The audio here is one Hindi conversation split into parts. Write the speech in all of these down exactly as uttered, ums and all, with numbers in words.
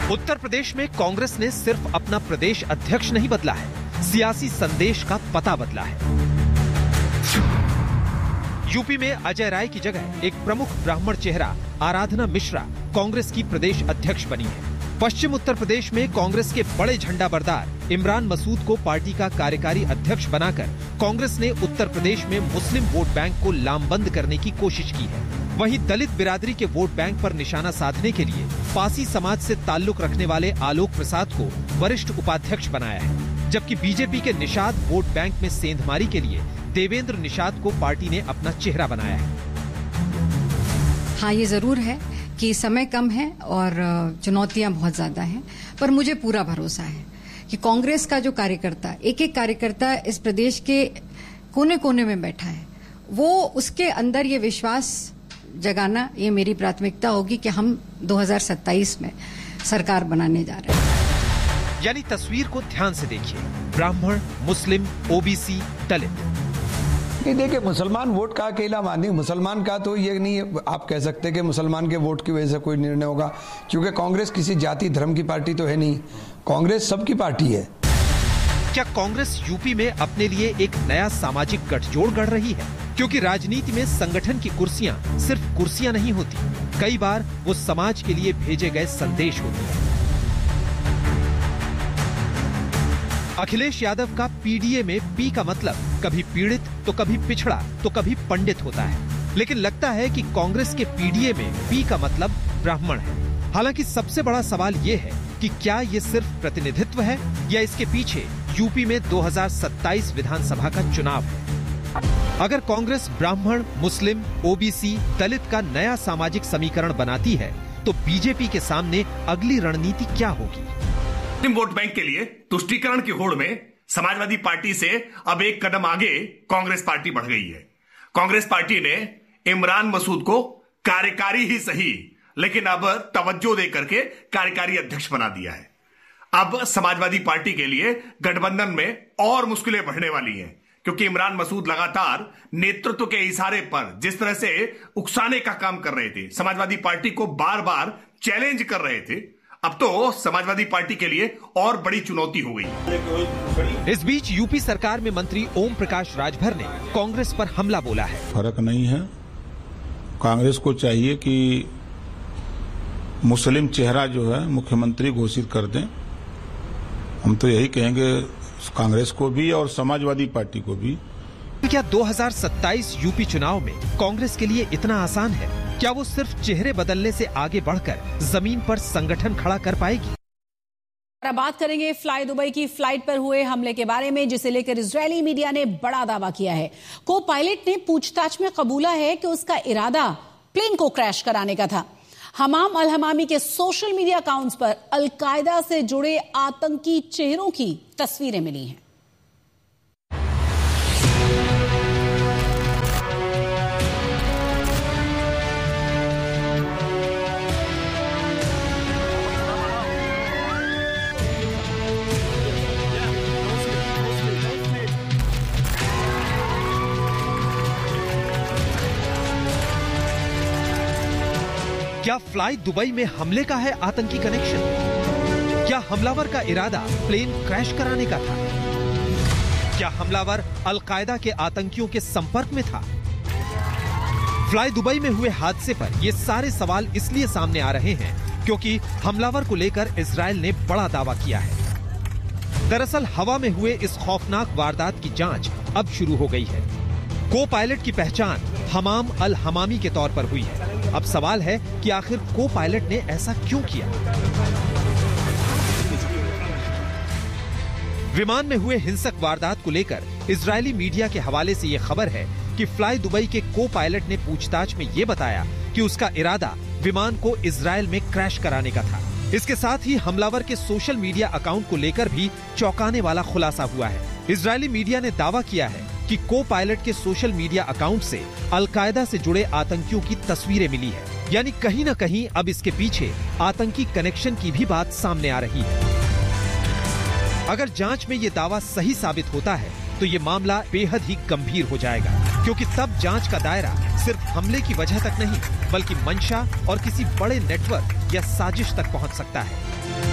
उत्तर प्रदेश में कांग्रेस ने सिर्फ अपना प्रदेश अध्यक्ष नहीं बदला है, सियासी संदेश का पता बदला है। यूपी में अजय राय की जगह एक प्रमुख ब्राह्मण चेहरा आराधना मिश्रा कांग्रेस की प्रदेश अध्यक्ष बनी है। पश्चिम उत्तर प्रदेश में कांग्रेस के बड़े झंडा बरदार इमरान मसूद को पार्टी का कार्यकारी अध्यक्ष बनाकर कांग्रेस ने उत्तर प्रदेश में मुस्लिम वोट बैंक को लामबंद करने की कोशिश की है। वहीं दलित बिरादरी के वोट बैंक पर निशाना साधने के लिए पासी समाज से ताल्लुक रखने वाले आलोक प्रसाद को वरिष्ठ उपाध्यक्ष बनाया है, जबकि बीजेपी के निषाद वोट बैंक में सेंधमारी के लिए देवेंद्र निषाद को पार्टी ने अपना चेहरा बनाया है। हाँ, ये जरूर है कि समय कम है और चुनौतियां बहुत ज्यादा हैं, पर मुझे पूरा भरोसा है कि कांग्रेस का जो कार्यकर्ता, एक एक कार्यकर्ता इस प्रदेश के कोने कोने में बैठा है, वो उसके अंदर ये विश्वास जगाना, ये मेरी प्राथमिकता होगी कि हम दो हज़ार सत्ताईस में सरकार बनाने जा रहे हैं। यानी तस्वीर को ध्यान से देखिए, ब्राह्मण, मुस्लिम, ओबीसी, दलित। देखिए, मुसलमान वोट का अकेला मानी, मुसलमान का तो ये नहीं आप कह सकते कि मुसलमान के वोट की वजह से कोई निर्णय होगा, क्योंकि कांग्रेस किसी जाति धर्म की पार्टी तो है नहीं, कांग्रेस सबकी पार्टी है। क्या कांग्रेस यूपी में अपने लिए एक नया सामाजिक गठजोड़ गढ़ रही है? क्योंकि राजनीति में संगठन की कुर्सियां सिर्फ कुर्सियां नहीं होती, कई बार वो समाज के लिए भेजे गए संदेश होते हैं। अखिलेश यादव का पीडीए में पी का मतलब कभी पीड़ित तो कभी पिछड़ा तो कभी पंडित होता है, लेकिन लगता है कि कांग्रेस के पीडीए में पी का मतलब ब्राह्मण है। हालांकि सबसे बड़ा सवाल ये है कि क्या ये सिर्फ प्रतिनिधित्व है या इसके पीछे यूपी में दो हज़ार सत्ताईस विधानसभा का चुनाव है। अगर कांग्रेस ब्राह्मण, मुस्लिम, ओबीसी, दलित का नया सामाजिक समीकरण बनाती है तो बीजेपी के सामने अगली रणनीति क्या होगी? वोट बैंक के लिए तुष्टीकरण की होड़ में समाजवादी पार्टी से अब एक कदम आगे कांग्रेस पार्टी बढ़ गई है। कांग्रेस पार्टी ने इमरान मसूद को कार्यकारी ही सही, लेकिन अब तवज्जो देकर के कार्यकारी अध्यक्ष बना दिया है। अब समाजवादी पार्टी के लिए गठबंधन में और मुश्किलें बढ़ने वाली हैं, क्योंकि इमरान मसूद लगातार नेतृत्व के इशारे पर जिस तरह से उकसाने का काम कर रहे थे, समाजवादी पार्टी को बार बार चैलेंज कर रहे थे, अब तो समाजवादी पार्टी के लिए और बड़ी चुनौती हो गई। इस बीच यूपी सरकार में मंत्री ओम प्रकाश राजभर ने कांग्रेस पर हमला बोला है। फर्क नहीं है, कांग्रेस को चाहिए कि मुस्लिम चेहरा जो है मुख्यमंत्री घोषित कर दें। हम तो यही कहेंगे कांग्रेस को भी और समाजवादी पार्टी को भी। क्या दो हज़ार सत्ताईस यूपी चुनाव में कांग्रेस के लिए इतना आसान है? क्या वो सिर्फ चेहरे बदलने से आगे बढ़कर जमीन पर संगठन खड़ा कर पाएगी? अब बात करेंगे फ्लाई दुबई की फ्लाइट पर हुए हमले के बारे में, जिसे लेकर इजरायली मीडिया ने बड़ा दावा किया है। को पायलट ने पूछताछ में कबूला है कि उसका इरादा प्लेन को क्रैश कराने का था। हमाम अल हमामी के सोशल मीडिया अकाउंट्स पर अल-कायदा से जुड़े आतंकी चेहरों की तस्वीरें मिली हैं। क्या फ्लाई दुबई में हमले का है आतंकी कनेक्शन? क्या हमलावर का इरादा प्लेन क्रैश कराने का था? क्या हमलावर अल-कायदा के आतंकियों के संपर्क में था? फ्लाई दुबई में हुए हादसे पर ये सारे सवाल इसलिए सामने आ रहे हैं क्योंकि हमलावर को लेकर इजरायल ने बड़ा दावा किया है। दरअसल हवा में हुए इस खौफनाक वारदात की जांच अब शुरू हो गई है। को पायलट की पहचान हमाम अल हमामी के तौर पर हुई है। अब सवाल है कि आखिर को पायलट ने ऐसा क्यों किया? विमान में हुए हिंसक वारदात को लेकर इजरायली मीडिया के हवाले से यह खबर है कि फ्लाई दुबई के को पायलट ने पूछताछ में यह बताया कि उसका इरादा विमान को इजरायल में क्रैश कराने का था। इसके साथ ही हमलावर के सोशल मीडिया अकाउंट को लेकर भी चौंकाने वाला खुलासा हुआ है। इजरायली मीडिया ने दावा किया है कि को पायलट के सोशल मीडिया अकाउंट से अल-कायदा से जुड़े आतंकियों की तस्वीरें मिली है। यानी कहीं न कहीं अब इसके पीछे आतंकी कनेक्शन की भी बात सामने आ रही है। अगर जांच में ये दावा सही साबित होता है तो ये मामला बेहद ही गंभीर हो जाएगा, क्योंकि तब जांच का दायरा सिर्फ हमले की वजह तक नहीं बल्कि मंशा और किसी बड़े नेटवर्क या साजिश तक पहुंच सकता है।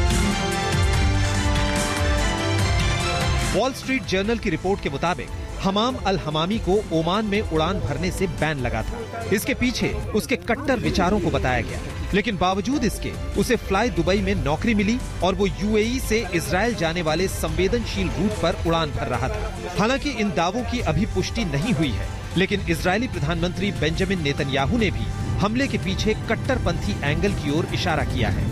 वॉल स्ट्रीट जर्नल की रिपोर्ट के मुताबिक हमाम अल हमामी को ओमान में उड़ान भरने से बैन लगा था। इसके पीछे उसके कट्टर विचारों को बताया गया, लेकिन बावजूद इसके उसे फ्लाई दुबई में नौकरी मिली और वो यूएई से इजराइल जाने वाले संवेदनशील रूट पर उड़ान भर रहा था। हालांकि इन दावों की अभी पुष्टि नहीं हुई है, लेकिन इजरायली प्रधानमंत्री बेंजामिन नेतन्याहू ने भी हमले के पीछे कट्टरपंथी एंगल की ओर इशारा किया है।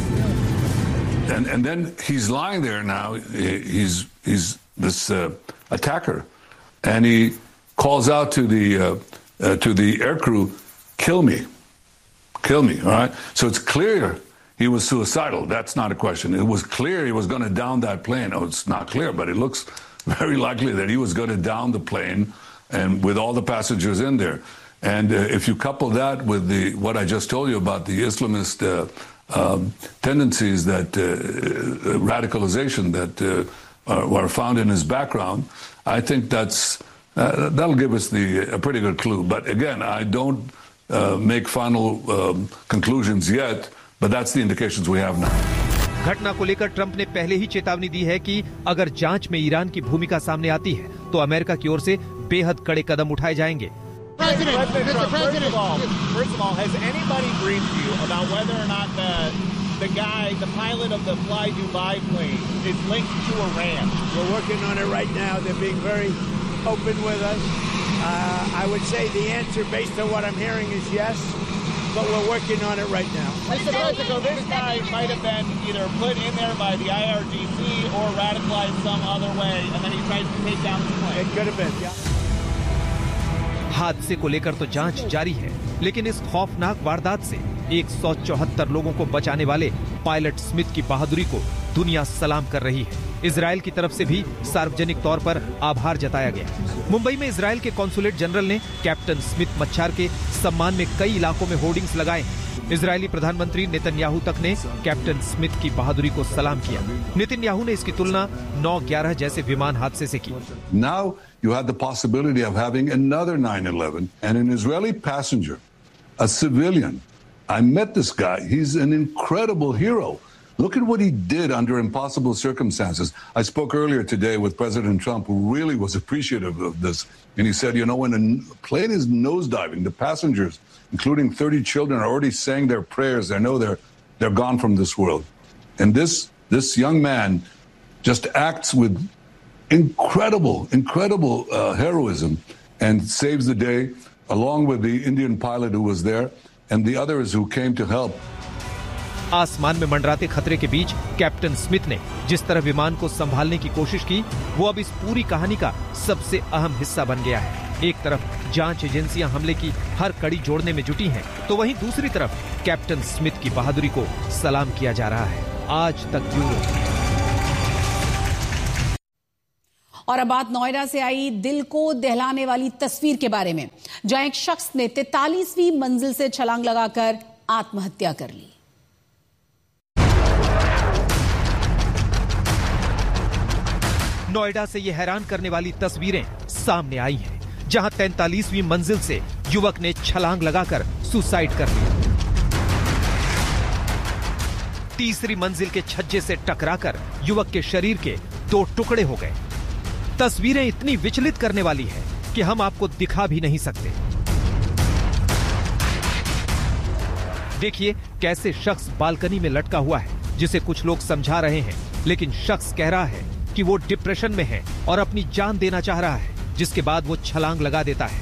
And, and then he's lying there now. He's he's this uh, attacker, and he calls out to the uh, uh, to the aircrew, "Kill me, kill me!" All right. So it's clear he was suicidal. That's not a question. It was clear he was going to down that plane. Oh, it's not clear, but it looks very likely that he was going to down the plane, and with all the passengers in there. And uh, if you couple that with the what I just told you about the Islamist uh, Um, tendencies that uh, radicalization that uh, are, are found in his background, I think that's uh, that'll give us the a pretty good clue. But again, I don't uh, make final um, conclusions yet, but that's the indications we have now. घटना को लेकर ट्रंप ने पहले ही चेतावनी दी है कि अगर जांच में ईरान की भूमिका सामने आती है तो अमेरिका की ओर से बेहद कड़े कदम उठाए जाएंगे। President, President Trump, President, first of all, first of all, has anybody briefed you about whether or not the the guy, the pilot of the Fly Dubai plane, is linked to Iran? We're working on it right now. They're being very open with us. Uh, I would say the answer, based on what I'm hearing, is yes, but we're working on it right now. Mister President, this guy might have been either put in there by the I R G C or radicalized some other way, and then he tries to take down the plane. It could have been, yeah. हादसे को लेकर तो जांच जारी है, लेकिन इस खौफनाक वारदात से एक सौ चौहत्तर लोगों को बचाने वाले पायलट स्मिथ की बहादुरी को दुनिया सलाम कर रही है। इजराइल की तरफ से भी सार्वजनिक तौर पर आभार जताया गया। मुंबई में इजराइल के कॉन्सुलेट जनरल ने कैप्टन स्मिथ मच्छार के सम्मान में कई इलाकों में होर्डिंग्स लगाए। इजरायली प्रधानमंत्री नेतन्याहू तक ने कैप्टन स्मिथ की बहादुरी को सलाम किया। नेतन्याहू ने इसकी तुलना नौ ग्यारह जैसे विमान हादसे से की। Now you have the possibility of having another nine eleven and an Israeli passenger, a civilian. I met this guy. He's an incredible hero. Look at what he did under impossible circumstances. I spoke earlier today with President Trump, who really was appreciative of this. And he said, you know, when a plane is nosediving, the passengers, including thirty children, are already saying their prayers. They know they're they're gone from this world. And this this young man just acts with incredible, incredible uh, heroism and saves the day, along with the Indian pilot who was there and the others who came to help. आसमान में मंडराते खतरे के बीच कैप्टन स्मिथ ने जिस तरह विमान को संभालने की कोशिश की, वो अब इस पूरी कहानी का सबसे अहम हिस्सा बन गया है। एक तरफ जांच एजेंसियां हमले की हर कड़ी जोड़ने में जुटी हैं, तो वहीं दूसरी तरफ कैप्टन स्मिथ की बहादुरी को सलाम किया जा रहा है। आज तक ब्यूरो। और अब बात नोएडा से आई दिल को दहलाने वाली तस्वीर के बारे में, जहां एक शख्स ने तैंतालीसवीं मंजिल से छलांग लगाकर आत्महत्या कर ली। नोएडा से ये हैरान करने वाली तस्वीरें सामने आई हैं, जहां तैंतालीसवीं मंजिल से युवक ने छलांग लगाकर सुसाइड कर लिया। तीसरी मंजिल के छज्जे से टकराकर युवक के शरीर के दो टुकड़े हो गए। तस्वीरें इतनी विचलित करने वाली है कि हम आपको दिखा भी नहीं सकते। देखिए कैसे शख्स बालकनी में लटका हुआ है, जिसे कुछ लोग समझा रहे हैं, लेकिन शख्स कह रहा है कि वो डिप्रेशन में है और अपनी जान देना चाह रहा है, जिसके बाद वो छलांग लगा देता है।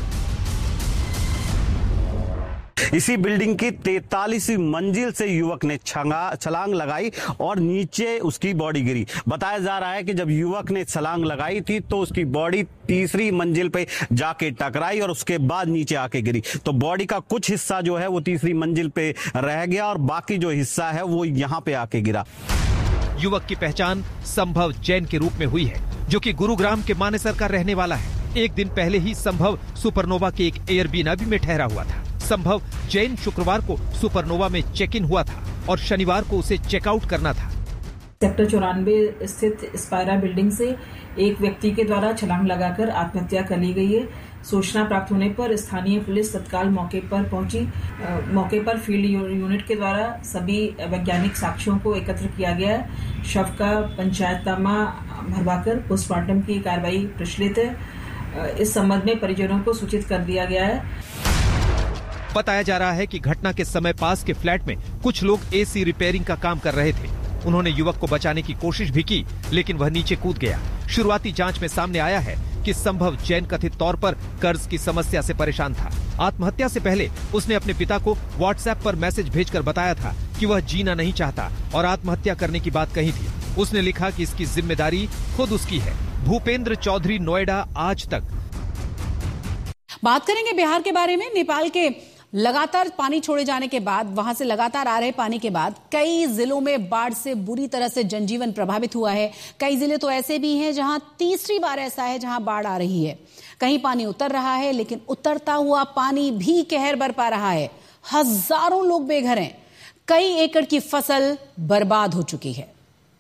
इसी बिल्डिंग की तैंतालीसवीं मंजिल से युवक ने छलांग लगाई और नीचे उसकी बॉडी गिरी। बताया जा रहा है कि जब युवक ने छलांग लगाई थी तो उसकी बॉडी तीसरी मंजिल पे जाके टकराई और उसके बाद नीचे आके गिरी। तो बॉडी का कुछ हिस्सा जो है वो तीसरी मंजिल पे रह गया और बाकी जो हिस्सा है वो यहाँ पे आके गिरा। युवक की पहचान संभव जैन के रूप में हुई है, जो कि गुरुग्राम के मानेसर का रहने वाला है। एक दिन पहले ही संभव सुपरनोवा के एक एयरबीएनबी में ठहरा हुआ था। संभव जैन शुक्रवार को सुपरनोवा में चेक इन हुआ था और शनिवार को उसे चेकआउट करना था। सेक्टर चौरानवे स्थित स्पायरा बिल्डिंग से एक व्यक्ति के द्वारा छलांग लगाकर आत्महत्या कर ली गई है। सूचना प्राप्त होने पर स्थानीय पुलिस तत्काल मौके पर पहुंची। मौके पर फील्ड यूनिट के द्वारा सभी वैज्ञानिक साक्ष्यों को एकत्र किया गया है। शव का पंचायतनामा भरवाकर पोस्टमार्टम की कार्रवाई प्रचलित है। इस संबंध में परिजनों को सूचित कर दिया गया है। बताया जा रहा है कि घटना के समय पास के फ्लैट में कुछ लोग एसी रिपेयरिंग का काम कर रहे थे। उन्होंने युवक को बचाने की कोशिश भी की, लेकिन वह नीचे कूद गया। शुरुआती जांच में सामने आया है कि संभव जैन कथित तौर पर कर्ज की समस्या से परेशान था। आत्महत्या से पहले उसने अपने पिता को व्हाट्सएप पर मैसेज भेजकर बताया था कि वह जीना नहीं चाहता और आत्महत्या करने की बात कही थी। उसने लिखा कि इसकी जिम्मेदारी खुद उसकी है। भूपेंद्र चौधरी, नोएडा, आज तक। बात करेंगे बिहार के बारे में। नेपाल के लगातार पानी छोड़े जाने के बाद, वहां से लगातार आ रहे पानी के बाद कई जिलों में बाढ़ से बुरी तरह से जनजीवन प्रभावित हुआ है। कई जिले तो ऐसे भी हैं जहां तीसरी बार ऐसा है जहां बाढ़ आ रही है। कहीं पानी उतर रहा है, लेकिन उतरता हुआ पानी भी कहर बरपा रहा है। हजारों लोग बेघर हैं। कई एकड़ की फसल बर्बाद हो चुकी है।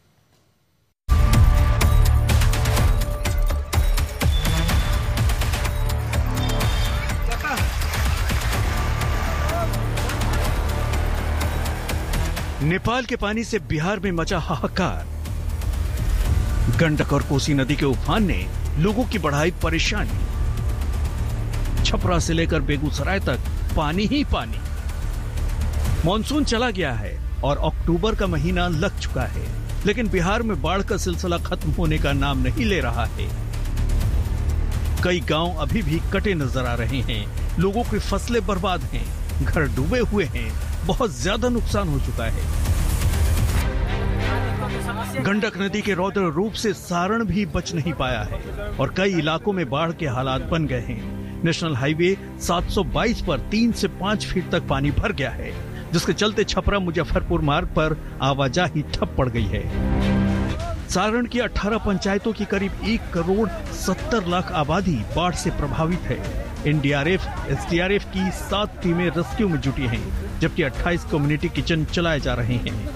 नेपाल के पानी से बिहार में मचा हाहाकार। गंडक और कोसी नदी के उफान ने लोगों की बढ़ाई परेशानी। छपरा से लेकर बेगूसराय तक पानी ही पानी। मॉनसून चला गया है और अक्टूबर का महीना लग चुका है, लेकिन बिहार में बाढ़ का सिलसिला खत्म होने का नाम नहीं ले रहा है। कई गांव अभी भी कटे नजर आ रहे हैं। लोगों की फसलें बर्बाद हैं, घर डूबे हुए हैं, बहुत ज्यादा नुकसान हो चुका है। गंडक नदी के रौद्र रूप से सारण भी बच नहीं पाया है और कई इलाकों में बाढ़ के हालात बन गए हैं। नेशनल हाईवे सात सौ बाईस पर तीन से पाँच फीट तक पानी भर गया है, जिसके चलते छपरा मुजफ्फरपुर मार्ग पर आवाजाही ठप पड़ गई है। सारण की अठारह पंचायतों की करीब एक करोड़ सत्तर लाख आबादी बाढ़ से प्रभावित है। एनडीआरएफ, एसडीआरएफ की सात टीमें रेस्क्यू में जुटी हैं, जबकि अट्ठाईस कम्युनिटी किचन चलाए जा रहे हैं।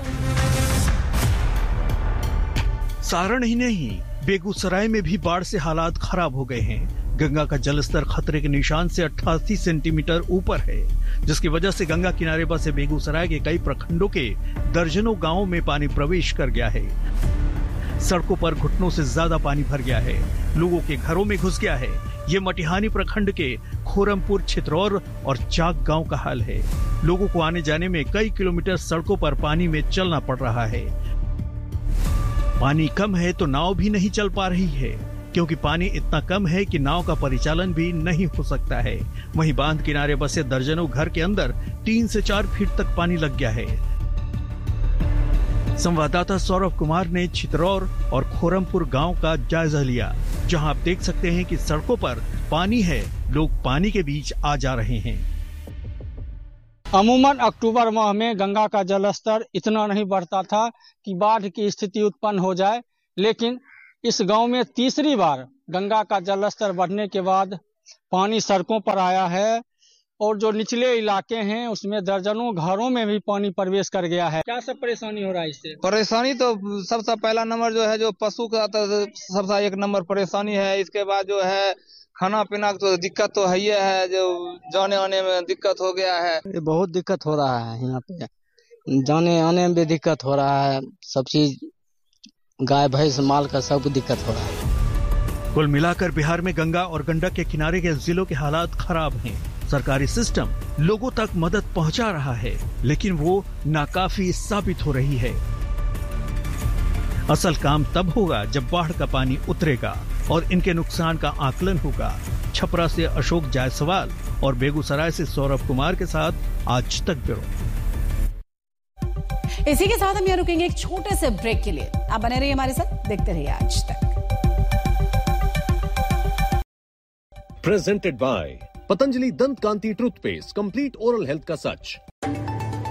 सारण ही नहीं, बेगूसराय में भी बाढ़ से हालात खराब हो गए हैं। गंगा का जलस्तर खतरे के निशान से अट्ठासी सेंटीमीटर ऊपर है, जिसकी वजह से गंगा किनारे बसे बेगूसराय के कई प्रखंडों के दर्जनों गांवों में पानी प्रवेश कर गया है। सड़कों पर घुटनों से ज्यादा पानी भर गया है, लोगों के घरों में घुस गया है। ये मटिहानी प्रखंड के खोरमपुर, छितरौर और चाक गांव का हाल है। लोगों को आने जाने में कई किलोमीटर सड़कों पर पानी में चलना पड़ रहा है। पानी कम है तो नाव भी नहीं चल पा रही है, क्योंकि पानी इतना कम है कि नाव का परिचालन भी नहीं हो सकता है। वहीं बांध किनारे बसे दर्जनों घर के अंदर तीन से चार फीट तक पानी लग गया है। संवाददाता सौरभ कुमार ने छितरौर और खोरमपुर गांव का जायजा लिया, जहां आप देख सकते हैं कि सड़कों पर पानी है, लोग पानी के बीच आ जा रहे हैं। अमूमन अक्टूबर माह में गंगा का जलस्तर इतना नहीं बढ़ता था कि बाढ़ की स्थिति उत्पन्न हो जाए, लेकिन इस गांव में तीसरी बार गंगा का जलस्तर बढ़ने के बाद पानी सड़कों पर आया है और जो निचले इलाके हैं उसमें दर्जनों घरों में भी पानी प्रवेश कर गया है। क्या सब परेशानी हो रहा है इससे? परेशानी तो सबसे पहला नंबर जो है जो पशु का तो सबसे एक नंबर परेशानी है। इसके बाद जो है खाना पीना तो दिक्कत तो है ही है, जो जाने आने में दिक्कत हो गया है। ये बहुत दिक्कत हो रहा है, यहाँ पे जाने आने में भी दिक्कत हो रहा है। सब चीज गाय भैंस माल का सब दिक्कत हो रहा है। कुल मिलाकर बिहार में गंगा और गंडक के किनारे के जिलों के हालात खराब हैं। सरकारी सिस्टम लोगों तक मदद पहुंचा रहा है, लेकिन वो नाकाफी साबित हो रही है। असल काम तब होगा जब बाढ़ का पानी उतरेगा और इनके नुकसान का आकलन होगा। छपरा से अशोक जायसवाल और बेगूसराय से सौरभ कुमार के साथ आज तक ब्यूरो। इसी के साथ हम यहाँ रुकेंगे एक छोटे से ब्रेक के लिए। आप बने रहिए हमारे साथ, देखते रहिए आज तक। प्रेजेंटेड बाय पतंजलि दंत कांति टूथपेस्ट, कंप्लीट ओरल हेल्थ का सच।